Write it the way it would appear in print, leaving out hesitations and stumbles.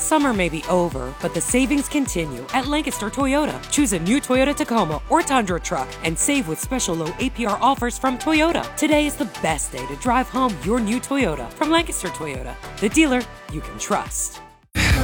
Summer may be over, but the savings continue at Lancaster Toyota. Choose a new Toyota Tacoma or Tundra truck and save with special low APR offers from Toyota. Today is the best day to drive home your new Toyota from Lancaster Toyota, the dealer you can trust.